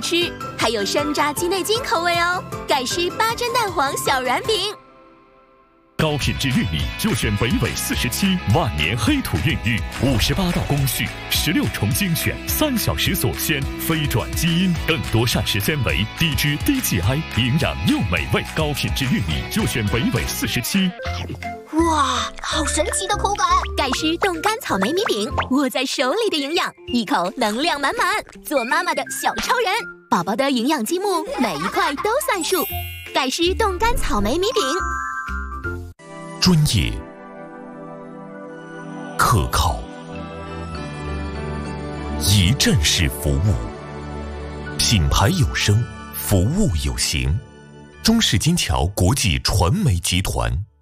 吃，还有山楂鸡内金口味哦。盖师8珍蛋黄小软饼。 高品质玉米就选北纬47万年黑土孕育，58道工序，16重精选，3小时锁鲜，非转基因，更多膳食纤维，低脂低 GI， 营养又美味。高品质玉米就选北纬47。 哇，好神奇的口感！ 盖师冻干草莓米饼，握在手里的营养，一口能量满满，做妈妈的小超人。宝宝的营养积木，每一块都算数。盖师冻干草莓米饼。 专业、可靠、一站式服务，品牌有声，服务有形。中式金桥国际传媒集团。